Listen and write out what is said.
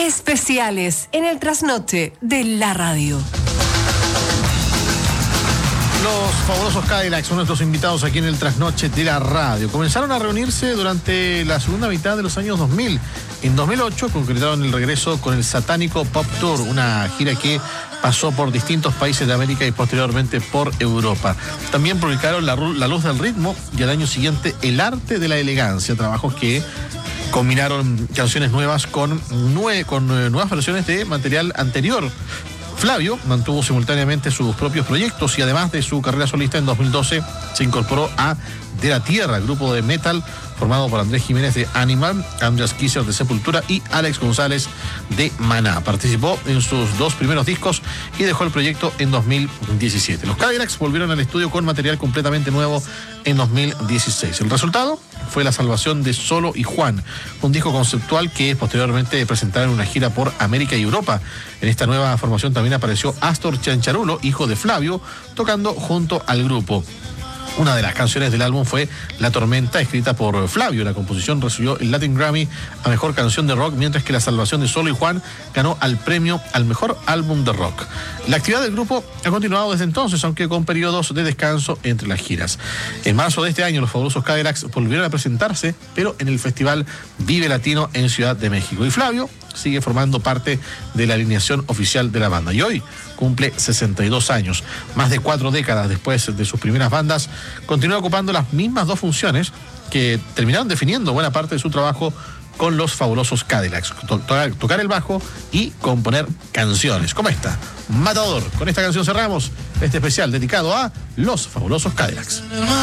Especiales en el trasnoche de la radio. Los fabulosos Cadillacs son nuestros invitados aquí en el trasnoche de la radio. Comenzaron a reunirse durante la segunda mitad de los años 2000. En 2008 concretaron el regreso con el Satánico Pop Tour, una gira que pasó por distintos países de América y posteriormente por Europa. También publicaron La Luz del Ritmo y al año siguiente El Arte de la Elegancia, trabajos que combinaron canciones nuevas con nuevas versiones de material anterior. Flavio mantuvo simultáneamente sus propios proyectos y además de su carrera solista en 2012 se incorporó a De la Tierra, grupo de metal formado por Andrés Jiménez de Animal, Andreas Kisser de Sepultura y Alex González de Maná. Participó en sus dos primeros discos y dejó el proyecto en 2017. Los Cadillacs volvieron al estudio con material completamente nuevo en 2016. El resultado fue la salvación de Solo y Juan, un disco conceptual que posteriormente presentaron en una gira por América y Europa. En esta nueva formación también apareció Astor Chancharulo, hijo de Flavio, tocando junto al grupo. Una de las canciones del álbum fue La Tormenta, escrita por Flavio. La composición recibió el Latin Grammy a Mejor Canción de Rock, mientras que La Salvación de Solo y Juan ganó al premio al Mejor Álbum de Rock. La actividad del grupo ha continuado desde entonces, aunque con periodos de descanso entre las giras. En marzo de este año, los fabulosos Cadillacs volvieron a presentarse, pero en el Festival Vive Latino en Ciudad de México. Y Flavio sigue formando parte de la alineación oficial de la banda. Y hoy cumple 62 años. Más de 4 décadas después de sus primeras bandas, continúa ocupando las mismas dos funciones que terminaron definiendo buena parte de su trabajo con los fabulosos Cadillacs. Tocar el bajo y componer canciones, como esta, Matador. Con esta canción cerramos este especial dedicado a los fabulosos Cadillacs.